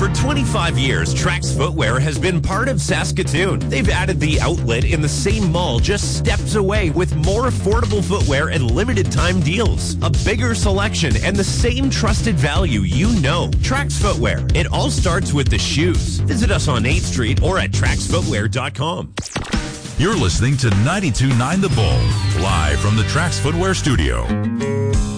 25 years, Trax Footwear has been part of Saskatoon. They've added the outlet in the same mall just steps away with more affordable footwear and limited time deals. A bigger selection and the same trusted value you know. Trax Footwear. It all starts with the shoes. Visit us on 8th Street or at traxfootwear.com. You're listening to 92.9 The Bull, live from the Trax Footwear studio.